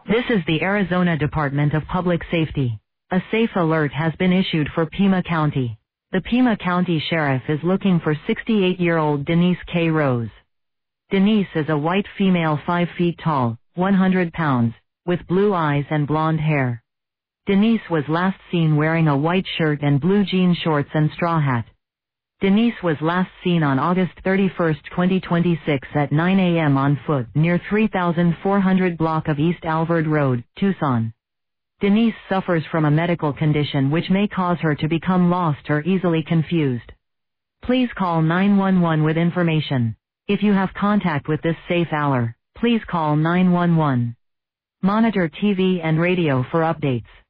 This is the Arizona Department of Public Safety. A safe alert has been issued for Pima County. The Pima County Sheriff is looking for 68-year-old Denise K. Rose. Denise is a white female 5 feet tall, 100 pounds, with blue eyes and blonde hair. Denise was last seen wearing a white shirt and blue jean shorts and straw hat. Denise was last seen on August 31, 2026 at 9 a.m. on foot near 3400 block of East Alvord Road, Tucson. Denise suffers from a medical condition which may cause her to become lost or easily confused. Please call 911 with information. If you have contact with this safe hour, please call 911. Monitor TV and radio for updates.